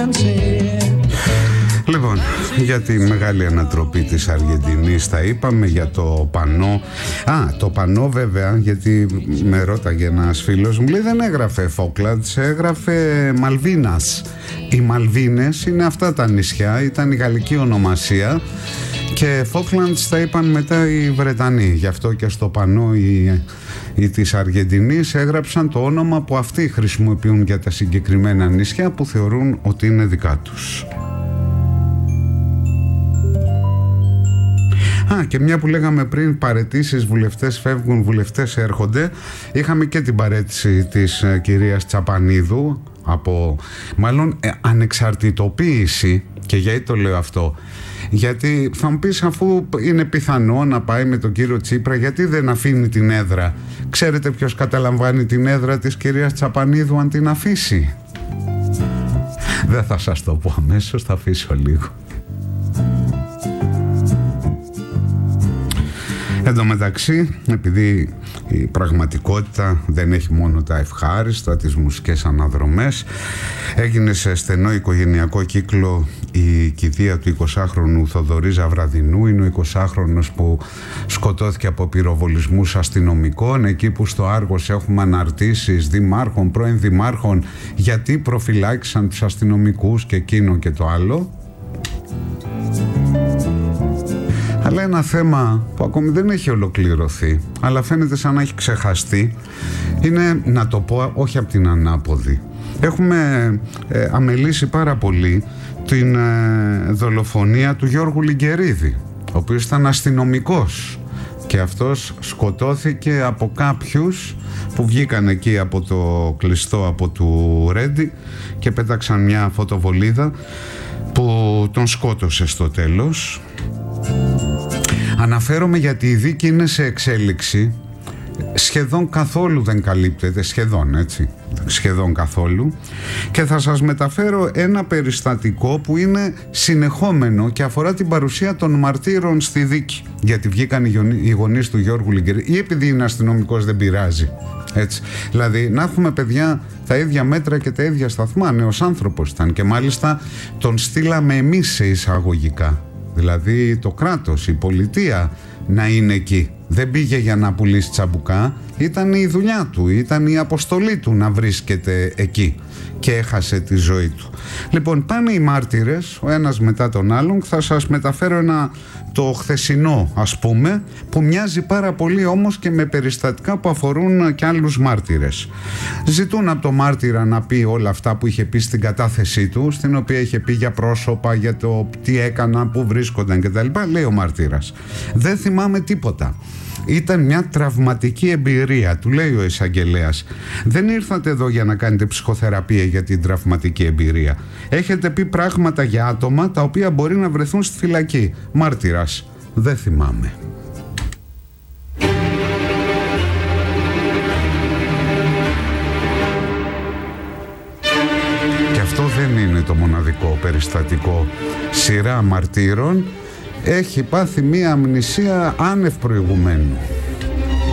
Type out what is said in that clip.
Λοιπόν, για τη μεγάλη ανατροπή της Αργεντινής τα είπαμε, για το πανό. Το πανό βέβαια, γιατί με ρώταγε ένας φίλος μου, λέει δεν έγραφε Φόκλαντς, έγραφε Μαλβίνας. Οι Μαλβίνες είναι αυτά τα νησιά, ήταν η γαλλική ονομασία, και Φόκλαντς τα είπαν μετά οι Βρετανοί. Γι' αυτό και στο πανό οι της Αργεντινής έγραψαν το όνομα που αυτοί χρησιμοποιούν για τα συγκεκριμένα νησιά που θεωρούν ότι είναι δικά τους. Και μια που λέγαμε πριν, παραιτήσεις, βουλευτές φεύγουν, βουλευτές έρχονται. Είχαμε και την παραίτηση της κυρίας Τσαπανίδου, ανεξαρτητοποίηση. Και γιατί το λέω αυτό? Γιατί θα μου πεις, αφού είναι πιθανό να πάει με τον κύριο Τσίπρα, γιατί δεν αφήνει την έδρα? Ξέρετε ποιος καταλαμβάνει την έδρα της κυρίας Τσαπανίδου αν την αφήσει? Δεν θα σας το πω αμέσως, θα αφήσω λίγο. Εν τω μεταξύ, επειδή η πραγματικότητα δεν έχει μόνο τα ευχάριστα, τις μουσικές αναδρομές, έγινε σε στενό οικογενειακό κύκλο η κηδεία του 20χρονου Θοδωρή Ζαβραδινού. Είναι ο 20χρονος που σκοτώθηκε από πυροβολισμούς αστυνομικών, εκεί που στο Άργος έχουμε αναρτήσεις δημάρχων, πρώην δημάρχων, γιατί προφυλάκησαν τους αστυνομικούς και εκείνο και το άλλο. Αλλά ένα θέμα που ακόμη δεν έχει ολοκληρωθεί, αλλά φαίνεται σαν να έχει ξεχαστεί, είναι, να το πω όχι από την ανάποδη, έχουμε αμελήσει πάρα πολύ την δολοφονία του Γιώργου Λιγκερίδη, ο οποίος ήταν αστυνομικός, και αυτός σκοτώθηκε από κάποιους που βγήκαν εκεί από το κλειστό από του Ρέντι και πέταξαν μια φωτοβολίδα που τον σκότωσε στο τέλος. Αναφέρομαι γιατί η δίκη είναι σε εξέλιξη, σχεδόν καθόλου δεν καλύπτεται, σχεδόν καθόλου, και θα σας μεταφέρω ένα περιστατικό που είναι συνεχόμενο και αφορά την παρουσία των μαρτύρων στη δίκη, γιατί βγήκαν οι γονείς του Γιώργου Λιγκερίδη, ή επειδή είναι αστυνομικός δεν πειράζει, έτσι. Δηλαδή να έχουμε παιδιά τα ίδια μέτρα και τα ίδια σταθμά, νέος άνθρωπος ήταν, και μάλιστα τον στείλαμε εμείς σε εισαγωγικά. Δηλαδή το κράτος, η πολιτεία να είναι εκεί. Δεν πήγε για να πουλήσει τσαμπουκά, ήταν η δουλειά του, ήταν η αποστολή του να βρίσκεται εκεί, και έχασε τη ζωή του. Λοιπόν, πάνε οι μάρτυρες, ο ένας μετά τον άλλον. Θα σας μεταφέρω το χθεσινό, ας πούμε, που μοιάζει πάρα πολύ όμως και με περιστατικά που αφορούν και άλλους μάρτυρες. Ζητούν από το μάρτυρα να πει όλα αυτά που είχε πει στην κατάθεσή του, στην οποία είχε πει για πρόσωπα, για το τι έκανα, που βρίσκονταν κτλ. Λέει ο μάρτυρας: δεν θυμάμαι τίποτα. Ήταν μια τραυματική εμπειρία, του λέει ο εισαγγελέας. Δεν ήρθατε εδώ για να κάνετε ψυχοθεραπεία για την τραυματική εμπειρία. Έχετε πει πράγματα για άτομα τα οποία μπορεί να βρεθούν στη φυλακή. Μάρτυρας: δεν θυμάμαι. Και αυτό δεν είναι το μοναδικό περιστατικό. Σειρά μαρτύρων έχει πάθει μία αμνησία άνευ προηγουμένου.